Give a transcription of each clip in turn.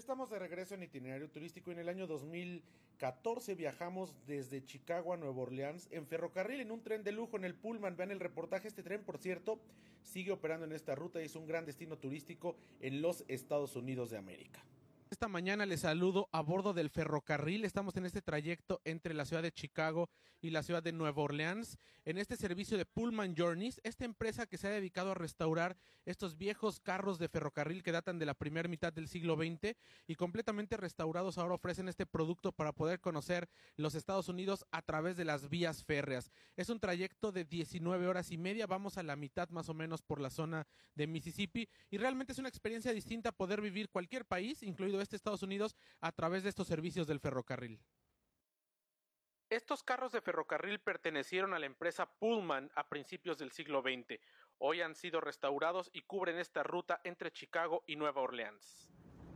estamos de regreso en Itinerario Turístico. En el año 2014 viajamos desde Chicago a Nueva Orleans en ferrocarril, en un tren de lujo, en el Pullman. Vean el reportaje. Este tren, por cierto, sigue operando en esta ruta y es un gran destino turístico en los Estados Unidos de América. Esta mañana les saludo a bordo del ferrocarril. Estamos en este trayecto entre la ciudad de Chicago y la ciudad de Nueva Orleans, en este servicio de Pullman Journeys, esta empresa que se ha dedicado a restaurar estos viejos carros de ferrocarril que datan de la primera mitad del siglo XX y completamente restaurados ahora ofrecen este producto para poder conocer los Estados Unidos a través de las vías férreas. Es un trayecto de 19 horas y media, vamos a la mitad más o menos por la zona de Mississippi y realmente es una experiencia distinta poder vivir cualquier país, incluido Estados Unidos, a través de estos servicios del ferrocarril. Estos carros de ferrocarril pertenecieron a la empresa Pullman a principios del siglo XX. Hoy han sido restaurados y cubren esta ruta entre Chicago y Nueva Orleans.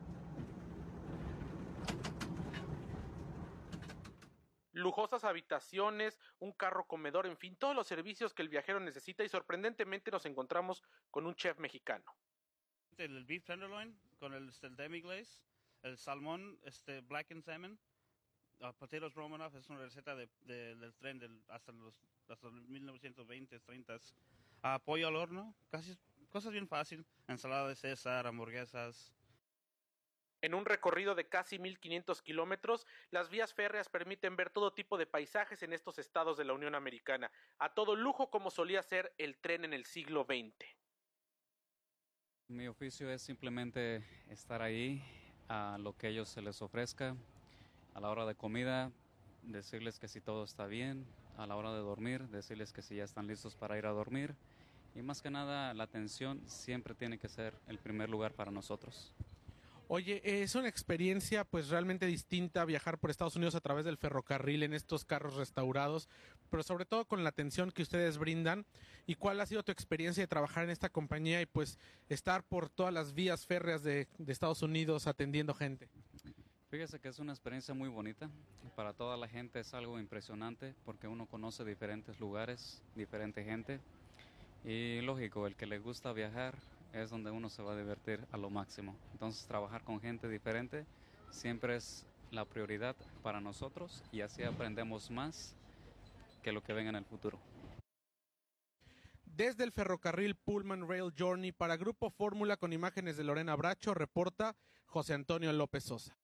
Lujosas habitaciones, un carro comedor, en fin, todos los servicios que el viajero necesita y sorprendentemente nos encontramos con un chef mexicano. El beef tenderloin con el demi-glace. El salmón, blackened salmon, potatoes Romanoff, es una receta del tren hasta los 1920, 30. Pollo al horno, cosas bien fácil, ensalada de César, hamburguesas. En un recorrido de casi 1,500 kilómetros, las vías férreas permiten ver todo tipo de paisajes en estos estados de la Unión Americana, a todo lujo como solía ser el tren en el siglo XX. Mi oficio es simplemente estar ahí a lo que a ellos se les ofrezca, a la hora de comida, decirles que si todo está bien, a la hora de dormir, decirles que si ya están listos para ir a dormir y más que nada la atención siempre tiene que ser el primer lugar para nosotros. Oye, es una experiencia pues realmente distinta viajar por Estados Unidos a través del ferrocarril en estos carros restaurados, pero sobre todo con la atención que ustedes brindan. ¿Y cuál ha sido tu experiencia de trabajar en esta compañía y pues estar por todas las vías férreas de Estados Unidos atendiendo gente? Fíjese que es una experiencia muy bonita, para toda la gente es algo impresionante porque uno conoce diferentes lugares, diferente gente y lógico, el que le gusta viajar es donde uno se va a divertir a lo máximo. Entonces trabajar con gente diferente siempre es la prioridad para nosotros y así aprendemos más que lo que venga en el futuro. Desde el ferrocarril Pullman Rail Journey para Grupo Fórmula con imágenes de Lorena Bracho, reporta José Antonio López Sosa.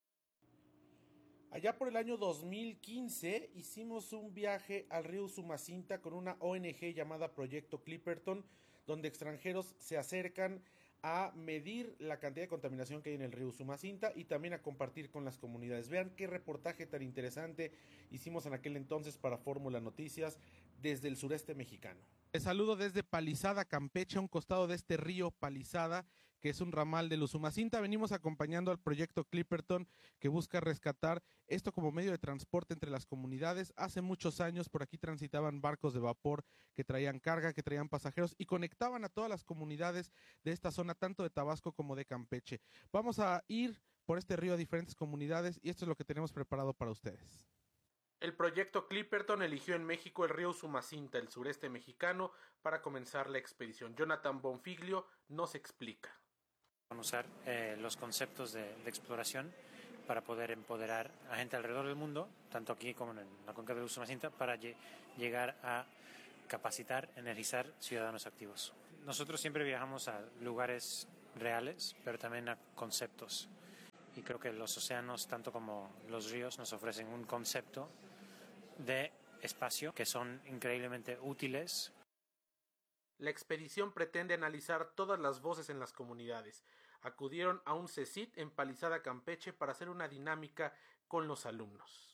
Allá por el año 2015 hicimos un viaje al río Usumacinta con una ONG llamada Proyecto Clipperton, donde extranjeros se acercan a medir la cantidad de contaminación que hay en el río Usumacinta y también a compartir con las comunidades. Vean qué reportaje tan interesante hicimos en aquel entonces para Fórmula Noticias desde el sureste mexicano. Les saludo desde Palizada, Campeche, a un costado de este río Palizada, que es un ramal del Usumacinta. Venimos acompañando al proyecto Clipperton, que busca rescatar esto como medio de transporte entre las comunidades. Hace muchos años por aquí transitaban barcos de vapor que traían carga, que traían pasajeros y conectaban a todas las comunidades de esta zona, tanto de Tabasco como de Campeche. Vamos a ir por este río a diferentes comunidades y esto es lo que tenemos preparado para ustedes. El proyecto Clipperton eligió en México el río Usumacinta, el sureste mexicano, para comenzar la expedición. Jonathan Bonfiglio nos explica. Usar los conceptos de exploración para poder empoderar a gente alrededor del mundo, tanto aquí como en la cuenca del Usumacinta, para llegar a capacitar, energizar ciudadanos activos. Nosotros siempre viajamos a lugares reales, pero también a conceptos. Y creo que los océanos, tanto como los ríos, nos ofrecen un concepto de espacio que son increíblemente útiles. La expedición pretende analizar todas las voces en las comunidades. Acudieron a un CECIT en Palizada, Campeche, para hacer una dinámica con los alumnos.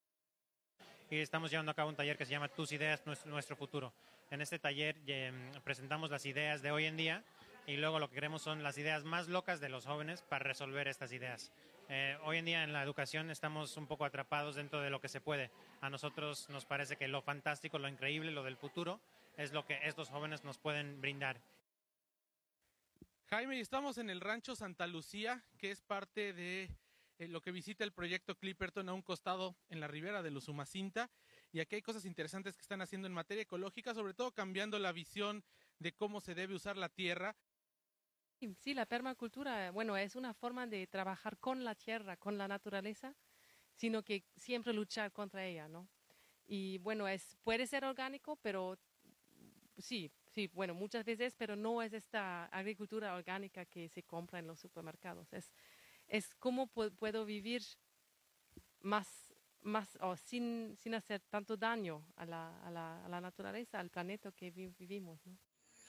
Y estamos llevando a cabo un taller que se llama Tus ideas, nuestro futuro. En este taller presentamos las ideas de hoy en día y luego lo que queremos son las ideas más locas de los jóvenes para resolver estas ideas. Hoy en día en la educación estamos un poco atrapados dentro de lo que se puede. A nosotros nos parece que lo fantástico, lo increíble, lo del futuro es lo que estos jóvenes nos pueden brindar. Jaime, estamos en el rancho Santa Lucía, que es parte de lo que visita el proyecto Clipperton a un costado en la ribera del Usumacinta, y aquí hay cosas interesantes que están haciendo en materia ecológica, sobre todo cambiando la visión de cómo se debe usar la tierra. Sí, la permacultura, bueno, es una forma de trabajar con la tierra, con la naturaleza, sino que siempre luchar contra ella, ¿no? Y bueno, puede ser orgánico, pero sí, bueno, muchas veces, pero no es esta agricultura orgánica que se compra en los supermercados. Es cómo puedo vivir más o sin hacer tanto daño a la naturaleza, al planeta que vivimos, ¿no?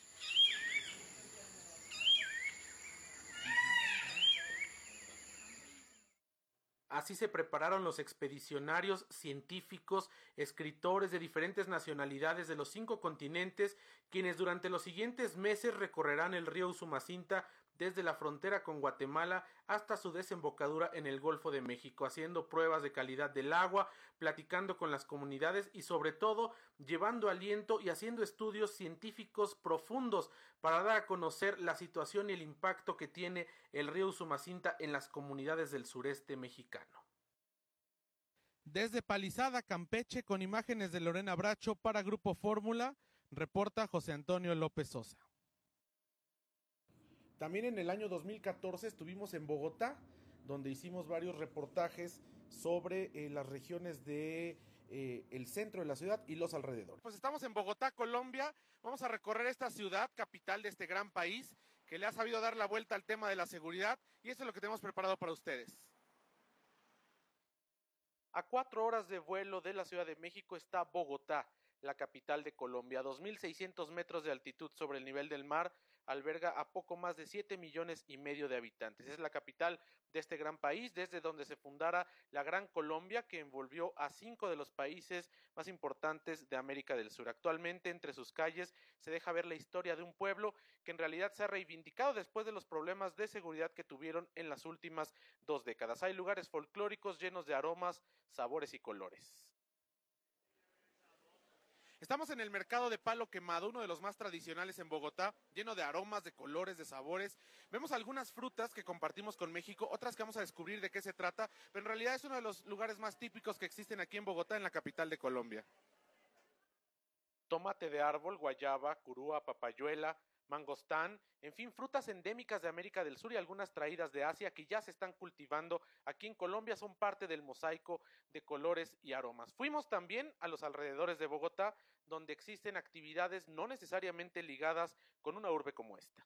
Así se prepararon los expedicionarios, científicos, escritores de diferentes nacionalidades de los 5 continentes, quienes durante los siguientes meses recorrerán el río Usumacinta desde la frontera con Guatemala hasta su desembocadura en el Golfo de México, haciendo pruebas de calidad del agua, platicando con las comunidades y sobre todo llevando aliento y haciendo estudios científicos profundos para dar a conocer la situación y el impacto que tiene el río Usumacinta en las comunidades del sureste mexicano. Desde Palizada, Campeche, con imágenes de Lorena Bracho para Grupo Fórmula, reporta José Antonio López Sosa. También en el año 2014 estuvimos en Bogotá, donde hicimos varios reportajes sobre las regiones de el centro de la ciudad y los alrededores. Pues estamos en Bogotá, Colombia. Vamos a recorrer esta ciudad, capital de este gran país, que le ha sabido dar la vuelta al tema de la seguridad, y eso es lo que tenemos preparado para ustedes. A 4 horas de vuelo de la Ciudad de México está Bogotá, la capital de Colombia. 2.600 metros de altitud sobre el nivel del mar, alberga a poco más de 7,5 millones de habitantes. Es la capital de este gran país, desde donde se fundara la Gran Colombia, que envolvió a 5 de los países más importantes de América del Sur. Actualmente, entre sus calles se deja ver la historia de un pueblo que en realidad se ha reivindicado después de los problemas de seguridad que tuvieron en las últimas 2 décadas. Hay lugares folclóricos llenos de aromas, sabores y colores. Estamos en el mercado de Palo Quemado, uno de los más tradicionales en Bogotá, lleno de aromas, de colores, de sabores. Vemos algunas frutas que compartimos con México, otras que vamos a descubrir de qué se trata, pero en realidad es uno de los lugares más típicos que existen aquí en Bogotá, en la capital de Colombia. Tomate de árbol, guayaba, curúa, papayuela, mangostán, en fin, frutas endémicas de América del Sur y algunas traídas de Asia que ya se están cultivando aquí en Colombia, son parte del mosaico de colores y aromas. Fuimos también a los alrededores de Bogotá, donde existen actividades no necesariamente ligadas con una urbe como esta.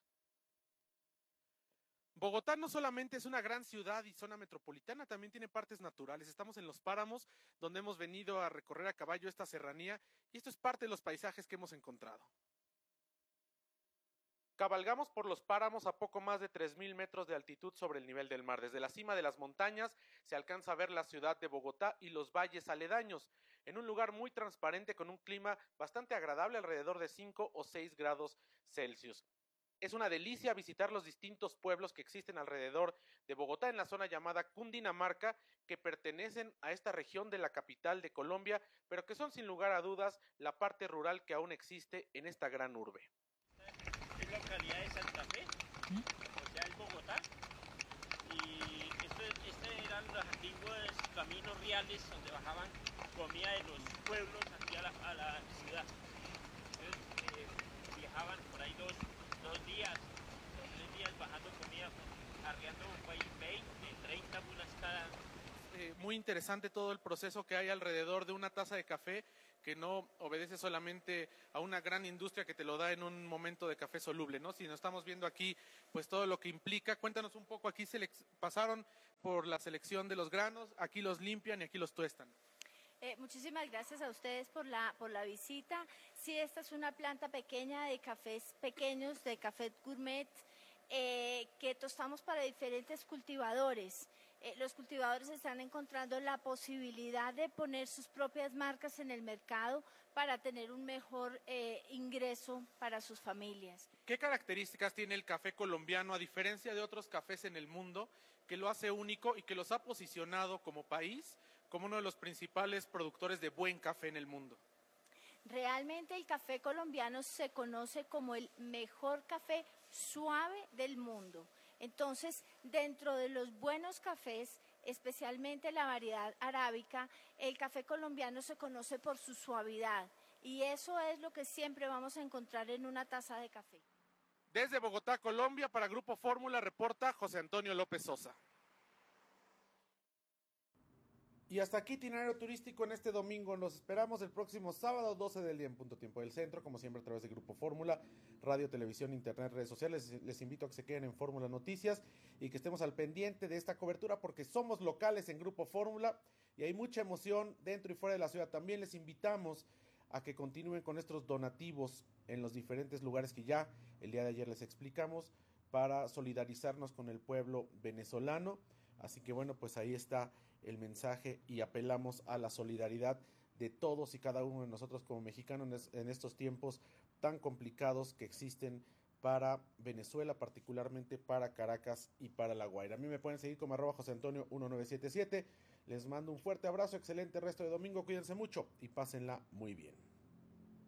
Bogotá no solamente es una gran ciudad y zona metropolitana, también tiene partes naturales. Estamos en los páramos, donde hemos venido a recorrer a caballo esta serranía, y esto es parte de los paisajes que hemos encontrado. Cabalgamos por los páramos a poco más de 3,000 metros de altitud sobre el nivel del mar. Desde la cima de las montañas se alcanza a ver la ciudad de Bogotá y los valles aledaños, en un lugar muy transparente con un clima bastante agradable, alrededor de 5 o 6 grados Celsius. Es una delicia visitar los distintos pueblos que existen alrededor de Bogotá en la zona llamada Cundinamarca, que pertenecen a esta región de la capital de Colombia, pero que son sin lugar a dudas la parte rural que aún existe en esta gran urbe. Es la localidad de Santa Fe, o sea, es Bogotá, y estos eran los antiguos caminos reales donde bajaban comida de los pueblos aquí a la ciudad. Entonces viajaban por ahí dos días, 3 días bajando comida, arriando un país 20, 30 mulas cada. Muy interesante todo el proceso que hay alrededor de una taza de café, que no obedece solamente a una gran industria que te lo da en un momento de café soluble, ¿no? Sino estamos viendo aquí pues todo lo que implica. Cuéntanos un poco, aquí pasaron por la selección de los granos, aquí los limpian y aquí los tuestan. Muchísimas gracias a ustedes por la visita. Sí, esta es una planta pequeña de cafés pequeños, de café gourmet, que tostamos para diferentes cultivadores. Los cultivadores están encontrando la posibilidad de poner sus propias marcas en el mercado para tener un mejor ingreso para sus familias. ¿Qué características tiene el café colombiano a diferencia de otros cafés en el mundo que lo hace único y que los ha posicionado como país como uno de los principales productores de buen café en el mundo? Realmente el café colombiano se conoce como el mejor café suave del mundo. Entonces, dentro de los buenos cafés, especialmente la variedad arábica, el café colombiano se conoce por su suavidad, y eso es lo que siempre vamos a encontrar en una taza de café. Desde Bogotá, Colombia, para Grupo Fórmula, reporta José Antonio López Sosa. Y hasta aquí itinerario turístico en este domingo. Nos esperamos el próximo sábado 12 del día en punto tiempo del centro, como siempre a través de Grupo Fórmula, radio, televisión, internet, redes sociales. Les invito a que se queden en Fórmula Noticias y que estemos al pendiente de esta cobertura porque somos locales en Grupo Fórmula y hay mucha emoción dentro y fuera de la ciudad. También les invitamos a que continúen con estos donativos en los diferentes lugares que ya el día de ayer les explicamos para solidarizarnos con el pueblo venezolano. Así que bueno, pues ahí está el mensaje y apelamos a la solidaridad de todos y cada uno de nosotros como mexicanos en estos tiempos tan complicados que existen para Venezuela, particularmente para Caracas y para La Guaira. A mí me pueden seguir como @JoseAntonio1977. Les mando un fuerte abrazo, excelente resto de domingo, cuídense mucho y pásenla muy bien.